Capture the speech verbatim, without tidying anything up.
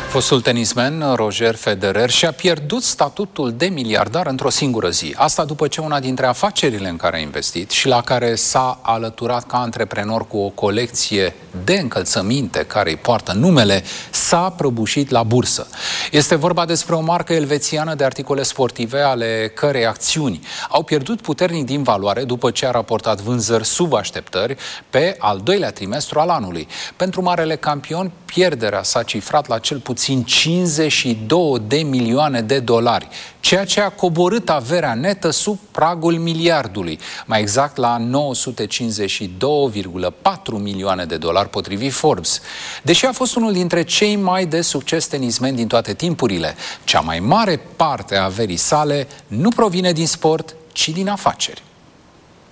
Fostul tenismen Roger Federer și-a pierdut statutul de miliardar într-o singură zi. Asta după ce una dintre afacerile în care a investit și la care s-a alăturat ca antreprenor cu o colecție de încălțăminte care îi poartă numele, s-a prăbușit la bursă. Este vorba despre o marcă elvețiană de articole sportive ale cărei acțiuni au pierdut puternic din valoare după ce a raportat vânzări sub așteptări pe al doilea trimestru al anului. Pentru marele campion, pierderea s-a cifrat la cel puțin cincizeci și două de milioane de dolari, ceea ce a coborât averea netă sub pragul miliardului, mai exact la nouă sute cincizeci și doi virgulă patru milioane de dolari potrivit Forbes. Deși a fost unul dintre cei mai de succes tenismeni din toate timpurile, cea mai mare parte a averii sale nu provine din sport, ci din afaceri.